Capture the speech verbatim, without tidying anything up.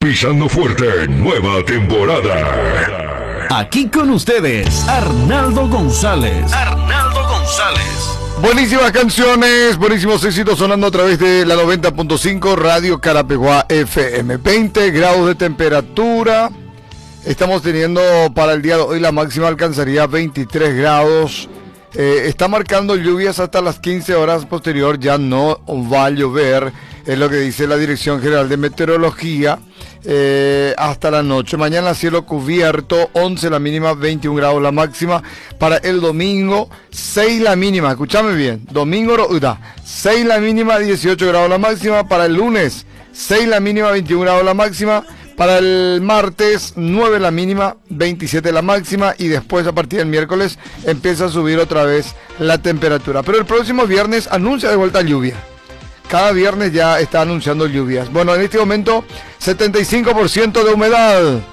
Pisando fuerte, nueva temporada. Aquí con ustedes, Arnaldo González. Arnaldo González. Buenísimas canciones, buenísimos éxitos sonando a través de la noventa punto cinco Radio Carapeguá F M. veinte grados de temperatura. Estamos teniendo para el día de hoy, la máxima alcanzaría veintitrés grados. Eh, está marcando lluvias hasta las quince horas posterior, ya no va a llover, es lo que dice la Dirección General de Meteorología. Eh, hasta la noche, mañana cielo cubierto, once la mínima, veintiún grados la máxima. Para el domingo, seis la mínima, escúchame bien, domingo seis la mínima, dieciocho grados la máxima. Para el lunes, seis la mínima, veintiún grados la máxima. Para el martes, nueve la mínima, veintisiete la máxima. Y después, a partir del miércoles, empieza a subir otra vez la temperatura. Pero el próximo viernes anuncia de vuelta lluvia. Cada viernes ya está anunciando lluvias. Bueno, en este momento, setenta y cinco por ciento de humedad.